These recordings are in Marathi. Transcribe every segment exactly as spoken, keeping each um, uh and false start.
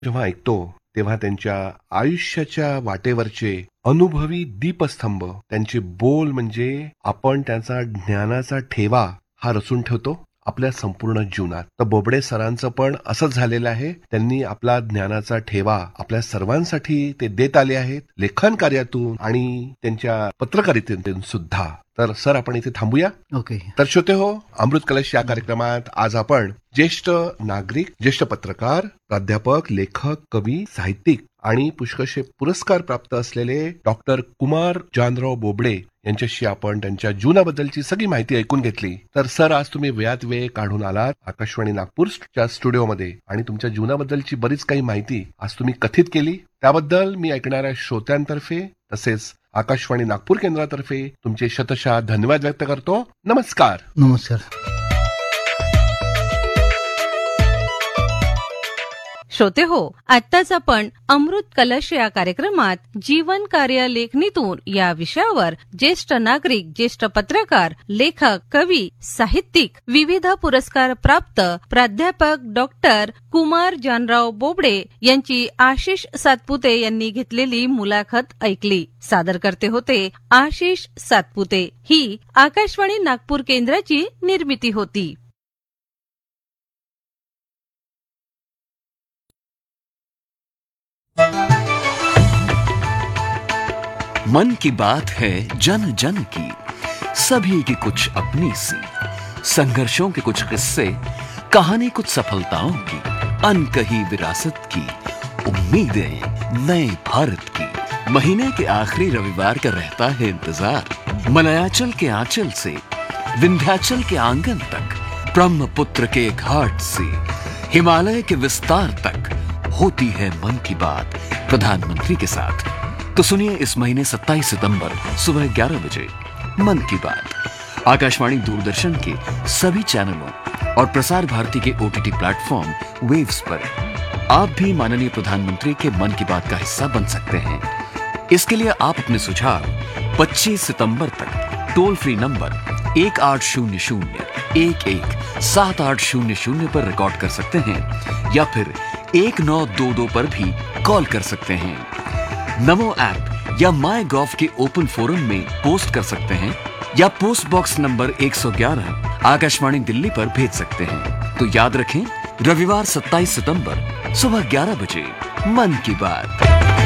जेव्हा ऐकतो तेव्हा त्यांच्या आयुष्याच्या वाटेवरचे अनुभवी दीपस्तंभ, त्यांचे बोल म्हणजे आपण त्यांचा ज्ञानाचा ठेवा हा रचून ठेवतो आपल्या संपूर्ण जीवनात. तर बोबडे सरांचं पण असंच झालेलं आहे. त्यांनी आपला ज्ञानाचा ठेवा आपल्या सर्वांसाठी ते देत आले आहेत, लेखन कार्यातून आणि त्यांच्या पत्रकारितेतून सुद्धा. तर सर, आपण इथे थांबूया. ओके. तर श्रोते हो, अमृत कलश या कार्यक्रमात आज आपण ज्येष्ठ नागरिक, ज्येष्ठ पत्रकार, प्राध्यापक, लेखक, कवी, साहित्यिक आणि पुष्कळशे पुरस्कार प्राप्त असलेले डॉक्टर कुमार जानराव बोबडे यांच्याशी आपण त्यांच्या जीवनाबद्दलची सगळी माहिती ऐकून घेतली. तर सर, आज तुम्ही वेळात वेळ काढून आलात आकाशवाणी नागपूरच्या स्टुडिओमध्ये आणि तुमच्या जीवनाबद्दलची बरीच काही माहिती आज तुम्ही कथित केली. त्याबद्दल मी ऐकणाऱ्या श्रोत्यांतर्फे तसेच आकाशवाणी नागपूर केंद्रातर्फे तुमचे शतशः धन्यवाद व्यक्त करतो. नमस्कार. नमस्कार. श्रोते हो, आत्ताच आपण अमृत कलश या कार्यक्रमात जीवन कार्य लेखणीतून या विषयावर ज्येष्ठ नागरिक, ज्येष्ठ पत्रकार, लेखक, कवी, साहित्यिक, विविध पुरस्कार प्राप्त प्राध्यापक डॉक्टर कुमार जानराव बोबडे यांची आशिष सातपुते यांनी घेतलेली मुलाखत ऐकली. सादर करते होते आशिष सातपुते. ही आकाशवाणी नागपूर केंद्राची निर्मिती होती. मन की बात है जन जन की, सभी की कुछ अपनी सी, संघर्षों के कुछ किस्से, कहानी कुछ सफलताओं की, अनकही विरासत की, उम्मीदें नए भारत की। महीने के आखिरी रविवार का रहता है इंतजार, मलयाचल के आंचल से विंध्याचल के आंगन तक, ब्रह्मपुत्र के घाट से हिमालय के विस्तार तक होती है मन की बात प्रधानमंत्री के साथ। तो सुनिए इस महीने सत्ताईस सितंबर सुबह ग्यारह बजे मन की बात आकाशवाणी दूरदर्शन के सभी चैनलों और प्रसार भारती के ओटीटी प्लेटफॉर्म वेव्स पर। आप भी माननीय प्रधानमंत्री के मन की बात का हिस्सा बन सकते हैं। इसके लिए आप अपने सुझाव पच्चीस सितंबर तक टोल फ्री नंबर एक आठ शून्य शून्य एक एक सात आठ शून्य शून्य पर रिकॉर्ड कर सकते हैं या फिर एक नौ दो दो पर भी कॉल कर सकते हैं। नमो ऐप या माई गॉव के ओपन फोरम में पोस्ट कर सकते हैं या पोस्ट बॉक्स नंबर एक सौ ग्यारह आकाशवाणी दिल्ली पर भेज सकते हैं। तो याद रखें, रविवार सत्ताईस सितंबर सुबह ग्यारह बजे मन की बात।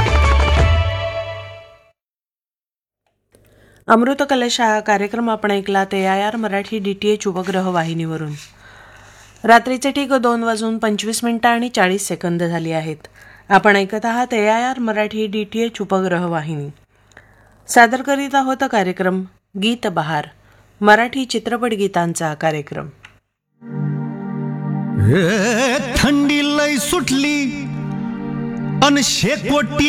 अमृत कलश हा कार्यक्रम आपण ऐकला ते आय आर मराठी डीटीएच उपग्रह वाहिनीवरून. रात्रीचे ठीक दोन वाजून पंचवीस मिनिटं आणि चाळीस सेकंद झाली आहेत. आपण ऐकत आहात ए आय आर मराठी डीटीएच उपग्रह वाहिनी. सादर करीत आहोत कार्यक्रम गीत बहार, मराठी चित्रपट गीतांचा कार्यक्रम. थंडी लय सुटली अन शेकोटी